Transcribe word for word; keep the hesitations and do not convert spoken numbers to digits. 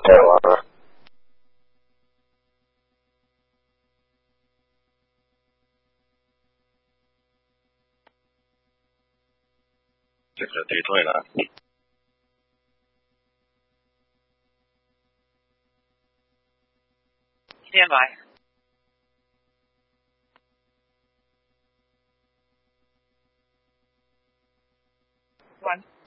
太晚了。这个对对了。 Stand by. One.